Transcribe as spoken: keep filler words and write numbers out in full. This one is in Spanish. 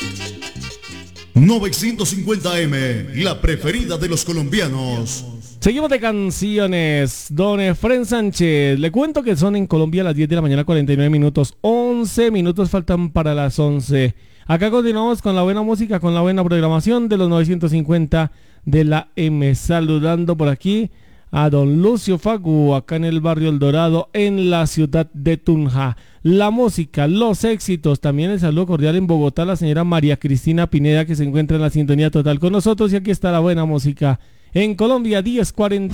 novecientos cincuenta eme, la preferida de los colombianos. Seguimos de canciones. Don Efren Sánchez, le cuento que son en Colombia las diez de la mañana, cuarenta y nueve minutos. once minutos faltan para las once. Acá continuamos con la buena música, con la buena programación de los novecientos cincuenta de la M. Saludando por aquí a don Lucio Fagu, acá en el barrio El Dorado, en la ciudad de Tunja. La música, los éxitos, también el saludo cordial en Bogotá a la señora María Cristina Pineda, que se encuentra en la sintonía total con nosotros. Y aquí está la buena música en Colombia, diez cuarenta.